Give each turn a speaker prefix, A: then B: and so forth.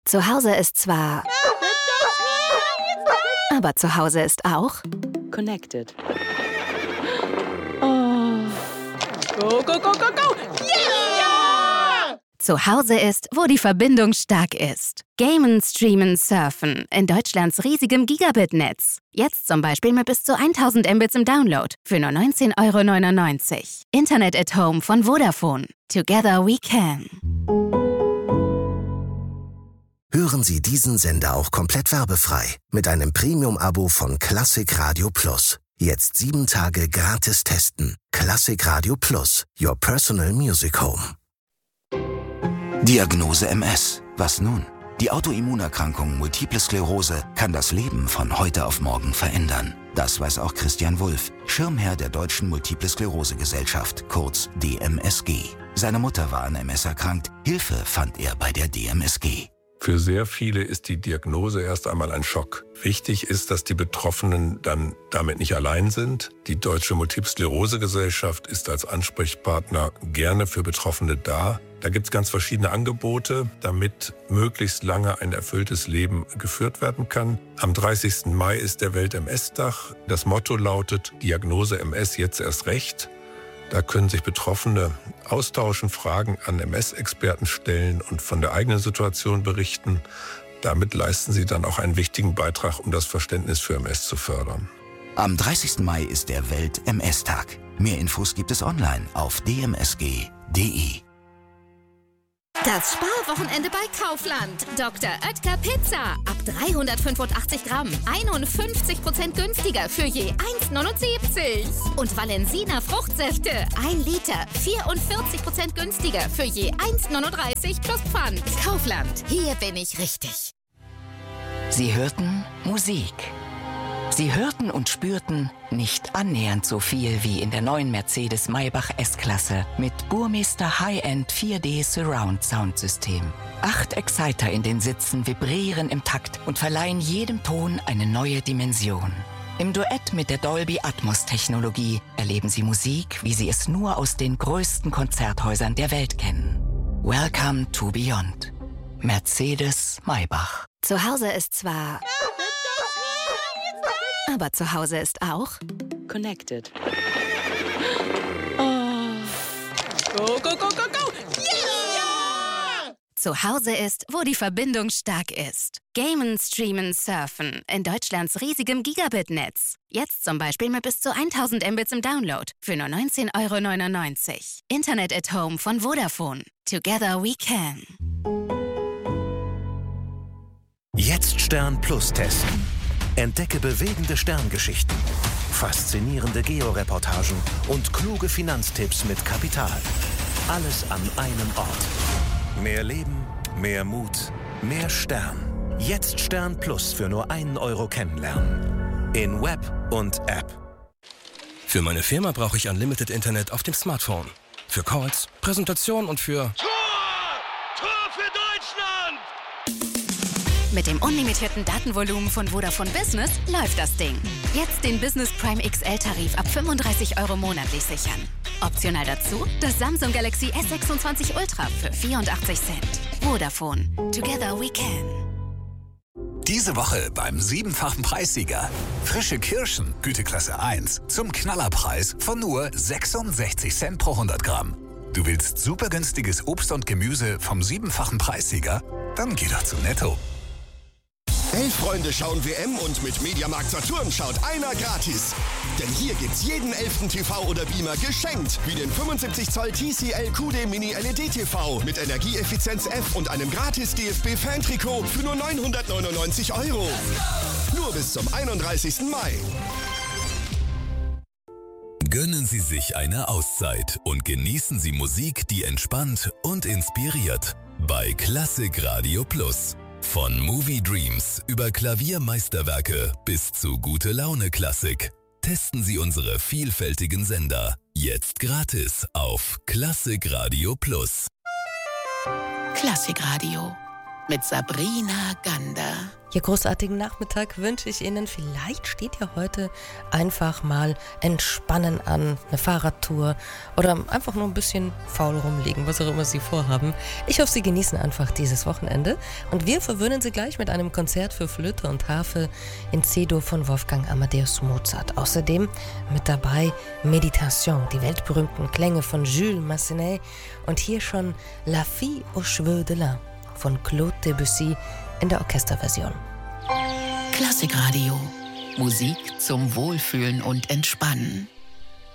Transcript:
A: Zu Hause ist zwar... Aber zu Hause ist auch...
B: Connected.
C: Oh. Go, go, go, go, go! Yeah!
A: Zu Hause ist, wo die Verbindung stark ist. Gamen, Streamen, Surfen in Deutschlands riesigem Gigabit-Netz. Jetzt zum Beispiel mit bis zu 1000 Mbits im Download für nur 19,99 €. Internet at Home von Vodafone. Together we can.
D: Hören Sie diesen Sender auch komplett werbefrei mit einem Premium-Abo von Classic Radio Plus. Jetzt 7 Tage gratis testen. Classic Radio Plus, your personal music home.
E: Diagnose MS. Was nun? Die Autoimmunerkrankung Multiple Sklerose kann das Leben von heute auf morgen verändern. Das weiß auch Christian Wulff, Schirmherr der Deutschen Multiple Sklerose Gesellschaft, kurz DMSG. Seine Mutter war an MS erkrankt. Hilfe fand er bei der DMSG.
F: Für sehr viele ist die Diagnose erst einmal ein Schock. Wichtig ist, dass die Betroffenen dann damit nicht allein sind. Die Deutsche Multiple Sklerose Gesellschaft ist als Ansprechpartner gerne für Betroffene da. Da gibt es ganz verschiedene Angebote, damit möglichst lange ein erfülltes Leben geführt werden kann. Am 30. Mai ist der Welt-MS-Tag. Das Motto lautet Diagnose MS jetzt erst recht. Da können sich Betroffene austauschen, Fragen an MS-Experten stellen und von der eigenen Situation berichten. Damit leisten sie dann auch einen wichtigen Beitrag, um das Verständnis für MS zu fördern.
E: Am 30. Mai ist der Welt-MS-Tag. Mehr Infos gibt es online auf dmsg.de.
G: Das Sparwochenende bei Kaufland. Dr. Oetker Pizza. Ab 385 Gramm. 51% günstiger für je 1,79. Und Valensina Fruchtsäfte. 1 Liter. 44% günstiger für je 1,39 plus Pfand. Kaufland. Hier bin ich richtig.
H: Sie hörten Musik. Sie hörten und spürten nicht annähernd so viel wie in der neuen Mercedes-Maybach S-Klasse mit Burmester High-End 4D Surround Soundsystem. 8 Exciter in den Sitzen vibrieren im Takt und verleihen jedem Ton eine neue Dimension. Im Duett mit der Dolby Atmos-Technologie erleben Sie Musik, wie Sie es nur aus den größten Konzerthäusern der Welt kennen. Welcome to Beyond. Mercedes-Maybach.
A: Zu Hause ist zwar... Aber zu Hause ist auch...
B: Connected.
C: Oh. Go, go, go, go, go! Yeah!
A: Zu Hause ist, wo die Verbindung stark ist. Gamen, Streamen, Surfen in Deutschlands riesigem Gigabit-Netz. Jetzt zum Beispiel mit bis zu 1000 Mbits im Download für nur 19,99 €. Internet at Home von Vodafone. Together we can.
D: Jetzt Stern Plus testen. Entdecke bewegende Sterngeschichten, faszinierende Georeportagen und kluge Finanztipps mit Kapital. Alles an einem Ort. Mehr Leben, mehr Mut, mehr Stern. Jetzt Stern Plus für nur 1 € kennenlernen. In Web und App.
I: Für meine Firma brauche ich Unlimited Internet auf dem Smartphone. Für Calls, Präsentationen und für...
J: Tor für Deutschland!
A: Mit dem unlimitierten Datenvolumen von Vodafone Business läuft das Ding. Jetzt den Business Prime XL-Tarif ab 35 € monatlich sichern. Optional dazu das Samsung Galaxy S26 Ultra für 84 Cent. Vodafone. Together we can.
K: Diese Woche beim 7-fachen Preissieger. Frische Kirschen, Güteklasse 1, zum Knallerpreis von nur 66 Cent pro 100 Gramm. Du willst super günstiges Obst und Gemüse vom 7-fachen Preissieger? Dann geh doch zu Netto.
L: 11 Freunde schauen WM und mit Mediamarkt Saturn schaut einer gratis. Denn hier gibt's jeden 11. TV oder Beamer geschenkt. Wie den 75 Zoll TCL QD Mini LED TV mit Energieeffizienz F und einem gratis DFB Fan-Trikot für nur 999 €. Nur bis zum 31. Mai.
M: Gönnen Sie sich eine Auszeit und genießen Sie Musik, die entspannt und inspiriert. Bei Classic Radio Plus. Von Movie Dreams über Klaviermeisterwerke bis zu Gute-Laune-Klassik. Testen Sie unsere vielfältigen Sender. Jetzt gratis auf Classic Radio Plus.
H: Classic Radio.
N: mit Sabrina Gander.
O: Ja, großartigen Nachmittag wünsche ich Ihnen. Vielleicht steht ja heute einfach mal Entspannen an, eine Fahrradtour oder einfach nur ein bisschen faul rumliegen, was auch immer Sie vorhaben. Ich hoffe, Sie genießen einfach dieses Wochenende und wir verwöhnen Sie gleich mit einem Konzert für Flöte und Harfe in C-Dur von Wolfgang Amadeus Mozart. Außerdem mit dabei Meditation, die weltberühmten Klänge von Jules Massenet und hier schon La Fille aux Cheveux de Lin von Claude Debussy in der Orchesterversion.
N: Klassikradio. Musik zum Wohlfühlen und Entspannen.